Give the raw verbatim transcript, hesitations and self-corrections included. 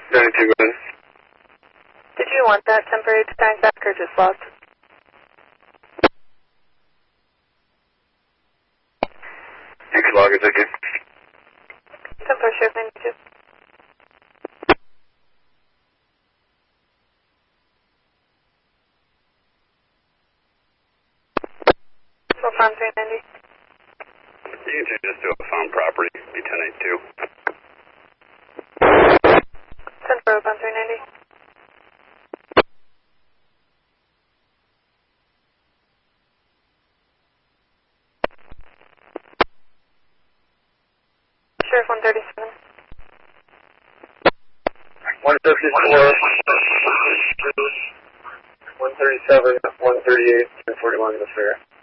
ninety-two, go ahead. Did you want that temporary disguise back or just lost? Thanks, logger, thank you. ten four, Sheriff ninety-two. So farm three ninety. You can just do a found property, be ten eighty-two. ten four, farm three ninety. Sheriff one thirty-seven. one fifty-four, one thirty-seven, one thirty-eight, ten forty-one, the fair.